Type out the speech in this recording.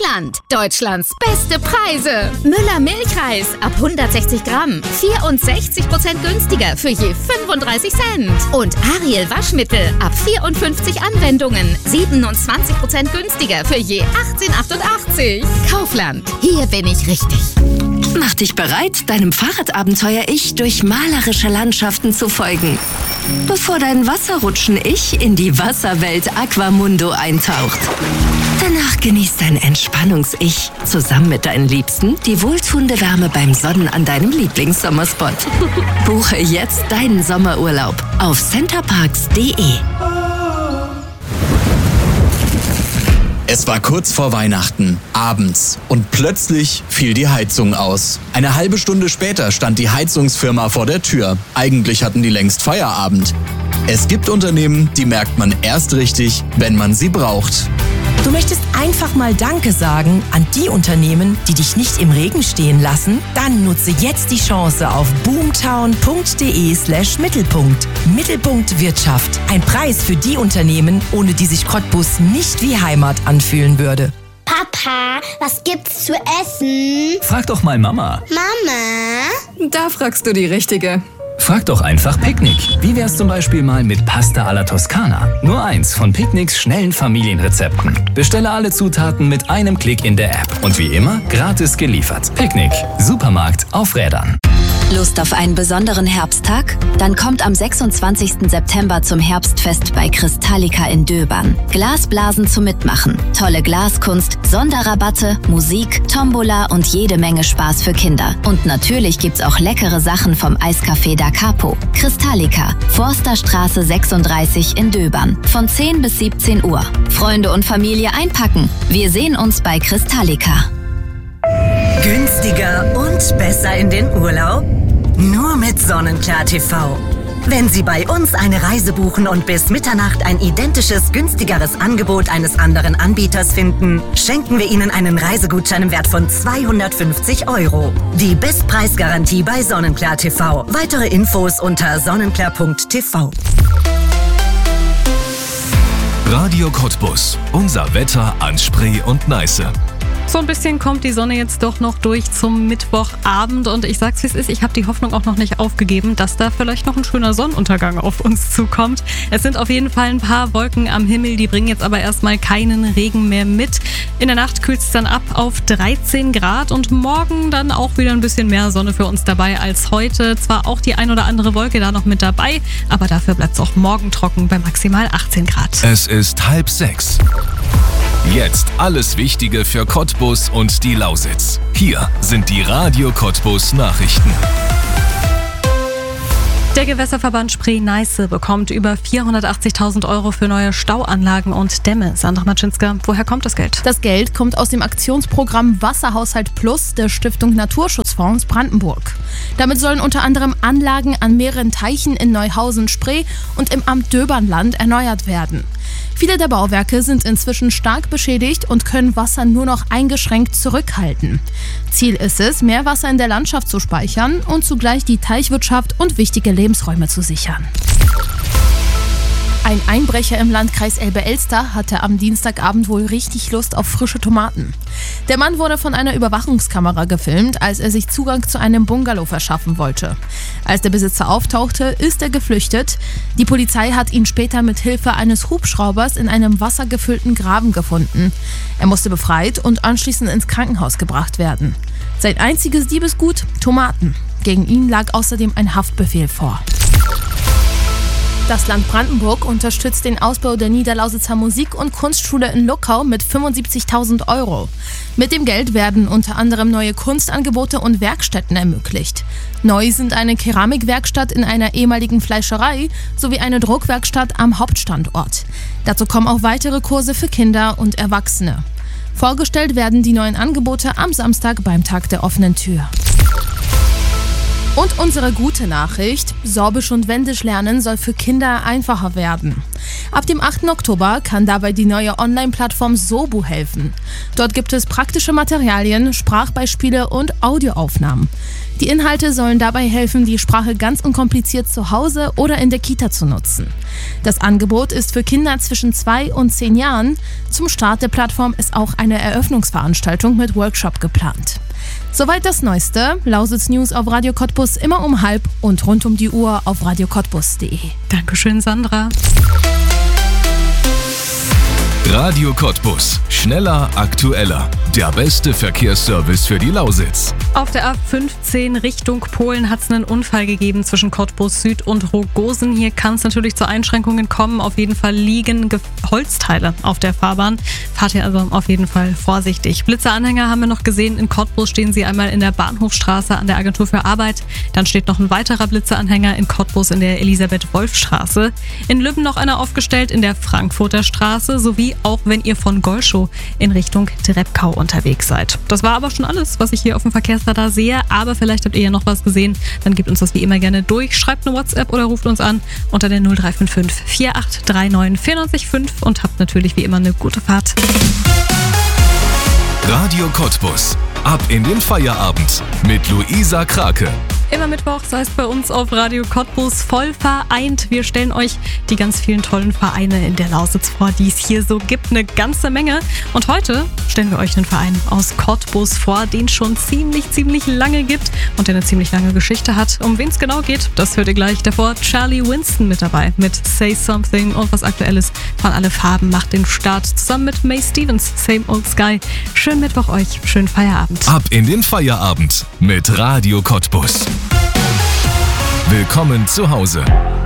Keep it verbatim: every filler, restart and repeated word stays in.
Kaufland. Deutschlands beste Preise. Müller Milchreis ab hundertsechzig Gramm. vierundsechzig Prozent günstiger für je fünfunddreißig Cent. Und Ariel Waschmittel ab vierundfünfzig Anwendungen. siebenundzwanzig Prozent günstiger für je achtzehn achtundachtzig. Kaufland. Hier bin ich richtig. Mach dich bereit, deinem Fahrradabenteuer-Ich durch malerische Landschaften zu folgen. Bevor dein Wasserrutschen-Ich in die Wasserwelt Aquamundo eintaucht. Danach genießt dein Entspannungs-Ich zusammen mit deinen Liebsten die wohltuende Wärme beim Sonnen an deinem Lieblingssommerspot. Buche jetzt deinen Sommerurlaub auf centerparks punkt de. Es war kurz vor Weihnachten, abends, und plötzlich fiel die Heizung aus. Eine halbe Stunde später stand die Heizungsfirma vor der Tür. Eigentlich hatten die längst Feierabend. Es gibt Unternehmen, die merkt man erst richtig, wenn man sie braucht. Du möchtest einfach mal Danke sagen an die Unternehmen, die dich nicht im Regen stehen lassen? Dann nutze jetzt die Chance auf boomtown punkt de slash Mittelpunkt. Mittelpunkt Wirtschaft. Ein Preis für die Unternehmen, ohne die sich Cottbus nicht wie Heimat anfühlen würde. Papa, was gibt's zu essen? Frag doch mal Mama. Mama? Da fragst du die Richtige. Frag doch einfach Picknick. Wie wär's zum Beispiel mal mit Pasta alla Toscana? Nur eins von Picknicks schnellen Familienrezepten. Bestelle alle Zutaten mit einem Klick in der App. Und wie immer, gratis geliefert. Picknick. Supermarkt auf Rädern. Lust auf einen besonderen Herbsttag? Dann kommt am sechsundzwanzigsten September zum Herbstfest bei Kristallica in Döbern. Glasblasen zum Mitmachen, tolle Glaskunst, Sonderrabatte, Musik, Tombola und jede Menge Spaß für Kinder. Und natürlich gibt's auch leckere Sachen vom Eiscafé Da Capo. Kristallica, Forsterstraße sechsunddreißig in Döbern. Von zehn bis siebzehn Uhr. Freunde und Familie einpacken. Wir sehen uns bei Kristallica. Günstiger und besser in den Urlaub? Nur mit Sonnenklar T V. Wenn Sie bei uns eine Reise buchen und bis Mitternacht ein identisches, günstigeres Angebot eines anderen Anbieters finden, schenken wir Ihnen einen Reisegutschein im Wert von zweihundertfünfzig Euro. Die Bestpreisgarantie bei Sonnenklar T V. Weitere Infos unter sonnenklar punkt t v. Radio Cottbus. Unser Wetter an Spree und Neiße. So ein bisschen kommt die Sonne jetzt doch noch durch zum Mittwochabend und ich sag's wie es ist, ich habe die Hoffnung auch noch nicht aufgegeben, dass da vielleicht noch ein schöner Sonnenuntergang auf uns zukommt. Es sind auf jeden Fall ein paar Wolken am Himmel, die bringen jetzt aber erstmal keinen Regen mehr mit. In der Nacht kühlt es dann ab auf dreizehn Grad und morgen dann auch wieder ein bisschen mehr Sonne für uns dabei als heute. Zwar auch die ein oder andere Wolke da noch mit dabei, aber dafür bleibt es auch morgen trocken bei maximal achtzehn Grad. Es ist halb sechs. Jetzt alles Wichtige für Cottbus und die Lausitz. Hier sind die Radio Cottbus Nachrichten. Der Gewässerverband Spree-Neiße bekommt über vierhundertachtzigtausend Euro für neue Stauanlagen und Dämme. Sandra Matschinska, woher kommt das Geld? Das Geld kommt aus dem Aktionsprogramm Wasserhaushalt Plus der Stiftung Naturschutzfonds Brandenburg. Damit sollen unter anderem Anlagen an mehreren Teichen in Neuhausen-Spree und im Amt Döbernland erneuert werden. Viele der Bauwerke sind inzwischen stark beschädigt und können Wasser nur noch eingeschränkt zurückhalten. Ziel ist es, mehr Wasser in der Landschaft zu speichern und zugleich die Teichwirtschaft und wichtige Lebensräume zu sichern. Ein Einbrecher im Landkreis Elbe-Elster hatte am Dienstagabend wohl richtig Lust auf frische Tomaten. Der Mann wurde von einer Überwachungskamera gefilmt, als er sich Zugang zu einem Bungalow verschaffen wollte. Als der Besitzer auftauchte, ist er geflüchtet. Die Polizei hat ihn später mit Hilfe eines Hubschraubers in einem wassergefüllten Graben gefunden. Er musste befreit und anschließend ins Krankenhaus gebracht werden. Sein einziges Diebesgut? Tomaten. Gegen ihn lag außerdem ein Haftbefehl vor. Das Land Brandenburg unterstützt den Ausbau der Niederlausitzer Musik- und Kunstschule in Luckau mit fünfundsiebzigtausend Euro. Mit dem Geld werden unter anderem neue Kunstangebote und Werkstätten ermöglicht. Neu sind eine Keramikwerkstatt in einer ehemaligen Fleischerei sowie eine Druckwerkstatt am Hauptstandort. Dazu kommen auch weitere Kurse für Kinder und Erwachsene. Vorgestellt werden die neuen Angebote am Samstag beim Tag der offenen Tür. Und unsere gute Nachricht, Sorbisch und Wendisch lernen soll für Kinder einfacher werden. Ab dem achten Oktober kann dabei die neue Online-Plattform Sobu helfen. Dort gibt es praktische Materialien, Sprachbeispiele und Audioaufnahmen. Die Inhalte sollen dabei helfen, die Sprache ganz unkompliziert zu Hause oder in der Kita zu nutzen. Das Angebot ist für Kinder zwischen zwei und zehn Jahren. Zum Start der Plattform ist auch eine Eröffnungsveranstaltung mit Workshop geplant. Soweit das Neueste. Lausitz News auf Radio Cottbus immer um halb und rund um die Uhr auf radio cottbus punkt de. Dankeschön, Sandra. Radio Cottbus. Schneller, aktueller. Der beste Verkehrsservice für die Lausitz. Auf der A fünfzehn Richtung Polen hat es einen Unfall gegeben zwischen Cottbus Süd und Rogosen. Hier kann es natürlich zu Einschränkungen kommen. Auf jeden Fall liegen Ge- Holzteile auf der Fahrbahn. Fahrt ihr also auf jeden Fall vorsichtig. Blitzeranhänger haben wir noch gesehen. In Cottbus stehen sie einmal in der Bahnhofstraße an der Agentur für Arbeit. Dann steht noch ein weiterer Blitzeanhänger in Cottbus in der Elisabeth-Wolf-Straße. In Lübben noch einer aufgestellt in der Frankfurter Straße, sowie auch wenn ihr von Golschow in Richtung Treppkau unterwegs seid. Das war aber schon alles, was ich hier auf dem Verkehrsradar sehe, aber vielleicht habt ihr ja noch was gesehen, dann gebt uns das wie immer gerne durch, schreibt eine WhatsApp oder ruft uns an unter der null drei fünf fünf vier acht drei neun vier neun fünf und habt natürlich wie immer eine gute Fahrt. Radio Cottbus. Ab in den Feierabend mit Luisa Krake. Immer Mittwochs heißt bei uns auf Radio Cottbus voll vereint. Wir stellen euch die ganz vielen tollen Vereine in der Lausitz vor, die es hier so gibt. Eine ganze Menge. Und heute stellen wir euch einen Verein aus Cottbus vor, den es schon ziemlich, ziemlich lange gibt und der eine ziemlich lange Geschichte hat. Um wen es genau geht, das hört ihr gleich. Davor Charlie Winston mit dabei mit Say Something und was Aktuelles von Alle Farben macht den Start zusammen mit May Stevens, Same Old Sky. Schönen Mittwoch euch, schönen Feierabend. Ab in den Feierabend mit Radio Cottbus. Willkommen zu Hause.